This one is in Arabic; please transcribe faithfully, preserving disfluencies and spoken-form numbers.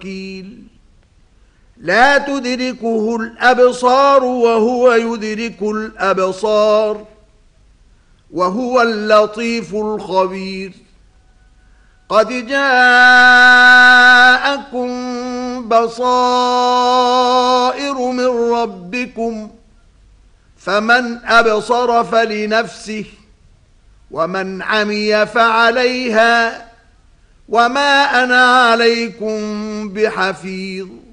وكيل لا تدركه الأبصار وهو يدرك الأبصار وهو اللطيف الخبير قد جاءكم بصائر من ربكم فمن أبصر فلنفسه ومن عمي فعليها وما أنا عليكم بحفيظ